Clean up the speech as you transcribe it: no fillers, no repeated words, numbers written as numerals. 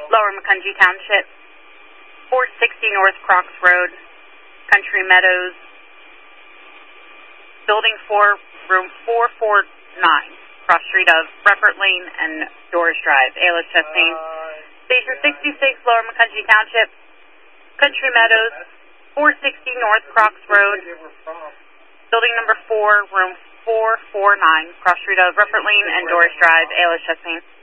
Lower Macungie Township, 460 North Crocs Road, Country Meadows, Building 4, Room 449, cross street of Ruppert Lane and Doris Drive, Ayla Chastain. Station 66, Lower Macungie Township, Country Meadows, 460 North Crocs Road, Building number 4, Room 449, cross street of Ruppert Lane and Doris Drive, Ayla Chastain.